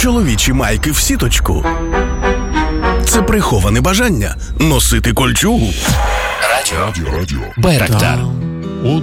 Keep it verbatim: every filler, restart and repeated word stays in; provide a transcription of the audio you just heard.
Чоловічі майки в сіточку. Це приховане бажання носити кольчугу. Радіо. Радіо. Байрактар.